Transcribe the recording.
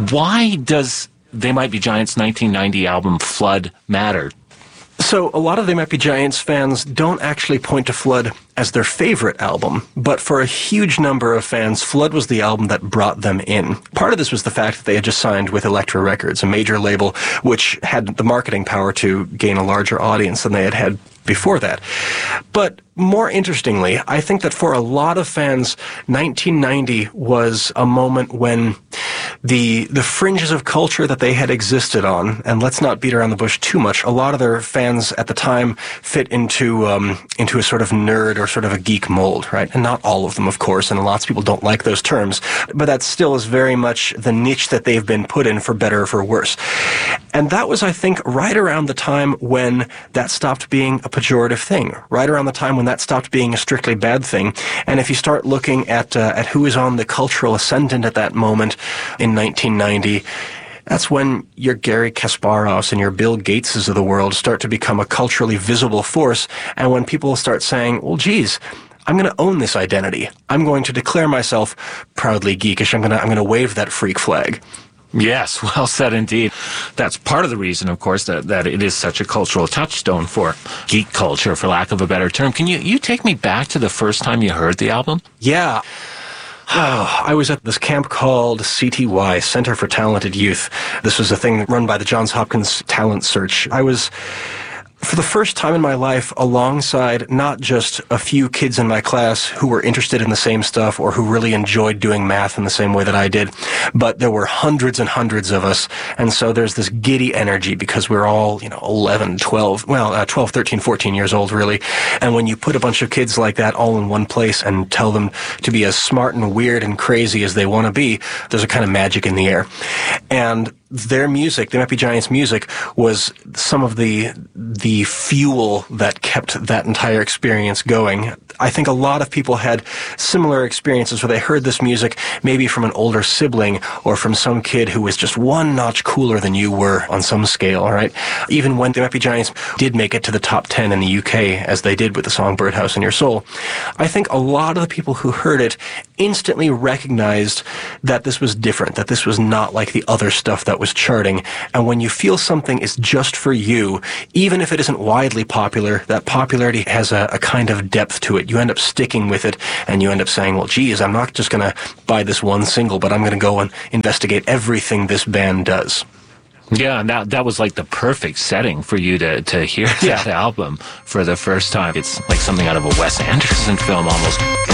Why does They Might Be Giants' 1990 album Flood matter? So a lot of They Might Be Giants fans don't actually point to Flood as their favorite album, but for a huge number of fans, Flood was the album that brought them in. Part of this was the fact that they had just signed with Elektra Records, a major label which had the marketing power to gain a larger audience than they had before that. But more interestingly, I think that for a lot of fans, 1990 was a moment when the fringes of culture that they had existed on, and let's not beat around the bush too much, a lot of their fans at the time fit into a sort of nerd or sort of a geek mold, right? And not all of them, of course, and lots of people don't like those terms, but that still is very much the niche that they've been put in, for better or for worse. And that was, I think, right around the time when that stopped being a pejorative thing, right around the time when that stopped being a strictly bad thing. And if you start looking at who is on the cultural ascendant at that moment in 1990, that's when your Gary Kasparovs and your Bill Gateses of the world start to become a culturally visible force, and when people start saying, well, geez, I'm going to own this identity. I'm going to declare myself proudly geekish. I'm going to wave that freak flag. Yes, well said indeed. That's part of the reason, of course, that it is such a cultural touchstone for geek culture, for lack of a better term. Can you take me back to the first time you heard the album? Yeah. I was at this camp called CTY, Center for Talented Youth. This was a thing run by the Johns Hopkins Talent Search. I was, for the first time in my life, alongside not just a few kids in my class who were interested in the same stuff or who really enjoyed doing math in the same way that I did, but there were hundreds and hundreds of us. And so there's this giddy energy because we're all, 11, 12, 13, 14 years old, really. And when you put a bunch of kids like that all in one place and tell them to be as smart and weird and crazy as they want to be, there's a kind of magic in the air. And their music, They Might Be Giants' music, was some of the fuel that kept that entire experience going. I think a lot of people had similar experiences where they heard this music maybe from an older sibling or from some kid who was just one notch cooler than you were on some scale, right? Even when They Might Be Giants did make it to the top 10 in the UK, as they did with the song Birdhouse in Your Soul, I think a lot of the people who heard it instantly recognized that this was different, that this was not like the other stuff that was charting. And when you feel something is just for you, even if it isn't widely popular, that popularity has a kind of depth to it. You end up sticking with it, and you end up saying, well, geez, I'm not just going to buy this one single, but I'm going to go and investigate everything this band does. Yeah, and that was like the perfect setting for you to hear that album for the first time. It's like something out of a Wes Anderson film almost.